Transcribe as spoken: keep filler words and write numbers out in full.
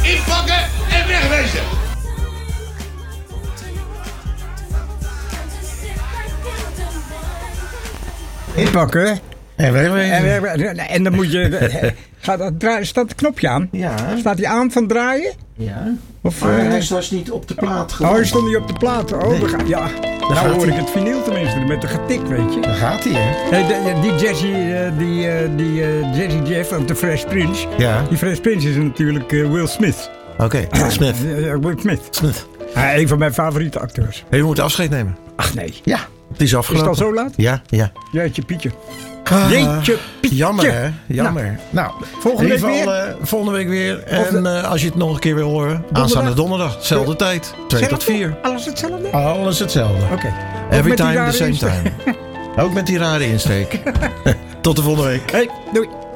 inpakken en wegwezen. Inpakken. En wegwezen. En, en dan moet je... Gaat dat draaien, staat het knopje aan? Ja. Staat hij aan van draaien? Ja. Of, Maar uh, hij was niet op de plaat Oh, gewoon. hij stond niet op de plaat. Oh, Nee. we gaan, ja. gaat Nou hoor hij. ik het vinyl tenminste, met de getik, weet je. Daar gaat hij, hè? Nee, de- die Jazzy, uh, die, uh, die uh, Jazzy Jeff of de Fresh Prince. Ja. Die Fresh Prince is natuurlijk uh, Will Smith. Oké, okay. Smith. Uh, Will Smith. Smith. Uh, een van mijn favoriete acteurs. Hey, we moeten afscheid nemen. Ach nee. Ja, het is Is afgelopen. het al zo laat? Ja, ja. Jeetje Pietje. Ah, Jeetje Pietje. Jammer, hè? Jammer. Nou, volgende in ieder week geval, uh, volgende week weer. En uh, als je het nog een keer wil horen, aanstaande donderdag. Zelfde tijd. twee tot vier. Alles hetzelfde? Alles hetzelfde. Oké. Okay. Every time the same time. Ook met die rare insteek. Tot de volgende week. Hey, doei.